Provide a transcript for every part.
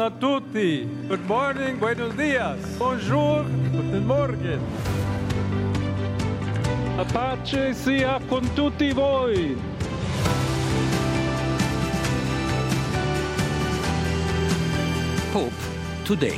a tutti. Good morning, buenos dias. Bonjour, guten Morgen. La pace sia con tutti voi. Pope Today.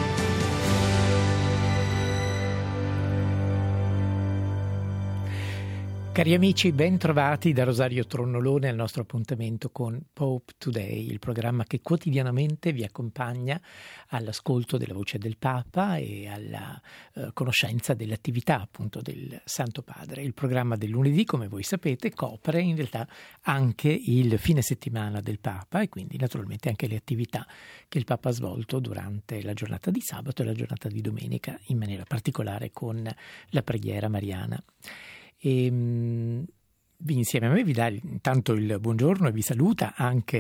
Cari amici, ben trovati da Rosario Tronnolone al nostro appuntamento con Pope Today, il programma che quotidianamente vi accompagna all'ascolto della voce del Papa e alla conoscenza dell'attività appunto del Santo Padre. Il programma del lunedì, come voi sapete, copre in realtà anche il fine settimana del Papa e quindi naturalmente anche le attività che il Papa ha svolto durante la giornata di sabato e la giornata di domenica, in maniera particolare con la preghiera mariana. E insieme a me vi dà intanto il buongiorno e vi saluta anche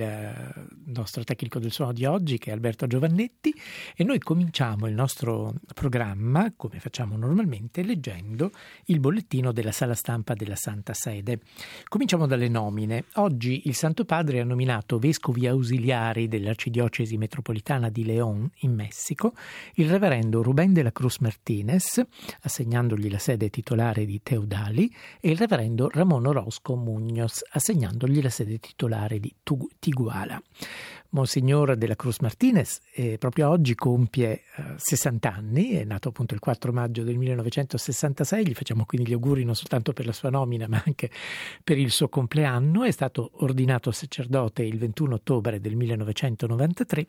il nostro tecnico del suono di oggi, che è Alberto Giovannetti, e noi cominciamo il nostro programma, come facciamo normalmente, leggendo il bollettino della sala stampa della Santa Sede. Cominciamo dalle nomine. Oggi il Santo Padre ha nominato vescovi ausiliari dell'Arcidiocesi metropolitana di León, in Messico, il reverendo Rubén de la Cruz Martínez, assegnandogli la sede titolare di Teudali, e il reverendo Ramón Orozco Muñoz, assegnandogli la sede titolare di Tiguala. Monsignor de la Cruz Martínez proprio oggi compie 60 anni, è nato appunto il 4 maggio del 1966, gli facciamo quindi gli auguri non soltanto per la sua nomina ma anche per il suo compleanno. È stato ordinato sacerdote il 21 ottobre del 1993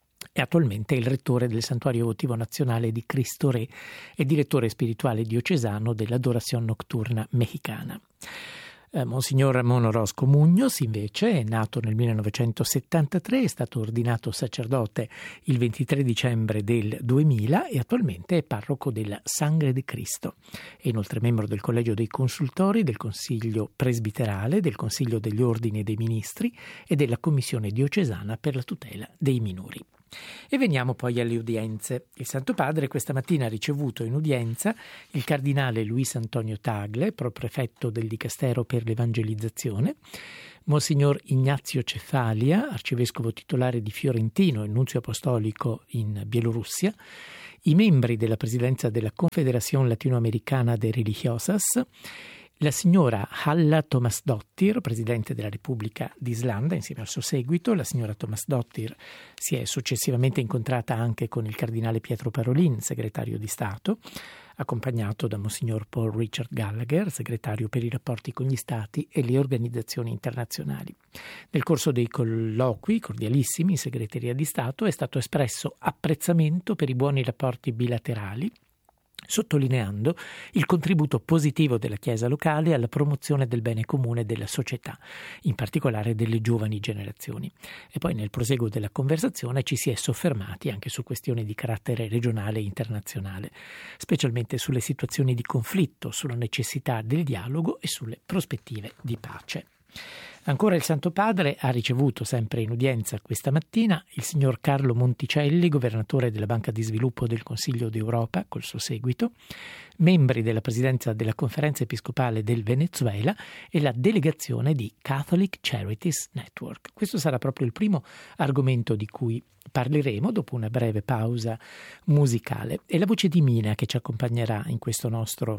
e attualmente è il rettore del Santuario Votivo Nazionale di Cristo Re e direttore spirituale diocesano dell'Adoración Nocturna Mexicana. Monsignor Ramón Orozco Muñoz invece è nato nel 1973, è stato ordinato sacerdote il 23 dicembre del 2000 e attualmente è parroco della Sangre di Cristo. È inoltre membro del Collegio dei Consultori, del Consiglio Presbiterale, del Consiglio degli Ordini e dei Ministri e della Commissione Diocesana per la tutela dei minori. E veniamo poi alle udienze. Il Santo Padre questa mattina ha ricevuto in udienza il cardinale Luis Antonio Tagle, proprefetto del Dicastero per l'Evangelizzazione, Monsignor Ignazio Cefalia, arcivescovo titolare di Fiorentino e nunzio apostolico in Bielorussia, i membri della presidenza della Confederación Latinoamericana de Religiosas, la signora Halla Thomasdottir, presidente della Repubblica d'Islanda, insieme al suo seguito. La signora Thomasdottir si è successivamente incontrata anche con il cardinale Pietro Parolin, segretario di Stato, accompagnato da Monsignor Paul Richard Gallagher, segretario per i rapporti con gli Stati e le organizzazioni internazionali. Nel corso dei colloqui cordialissimi in segreteria di Stato è stato espresso apprezzamento per i buoni rapporti bilaterali, sottolineando il contributo positivo della Chiesa locale alla promozione del bene comune della società, in particolare delle giovani generazioni. E poi nel proseguo della conversazione ci si è soffermati anche su questioni di carattere regionale e internazionale, specialmente sulle situazioni di conflitto, sulla necessità del dialogo e sulle prospettive di pace. Ancora il Santo Padre ha ricevuto, sempre in udienza questa mattina, il signor Carlo Monticelli, governatore della Banca di Sviluppo del Consiglio d'Europa, col suo seguito, membri della presidenza della Conferenza Episcopale del Venezuela e la delegazione di Catholic Charities Network. Questo sarà proprio il primo argomento di cui parleremo dopo una breve pausa musicale. È la voce di Mina che ci accompagnerà in questa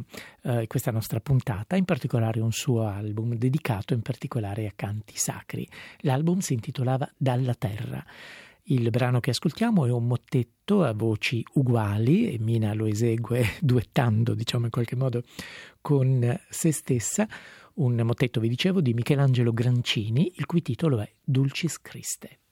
nostra puntata, in particolare un suo album dedicato in particolare a canti sacri. L'album si intitolava Dalla Terra. Il brano che ascoltiamo è un mottetto a voci uguali e Mina lo esegue duettando, diciamo in qualche modo, con se stessa. Un mottetto, vi dicevo, di Michelangelo Grancini, il cui titolo è Dulcis Christe.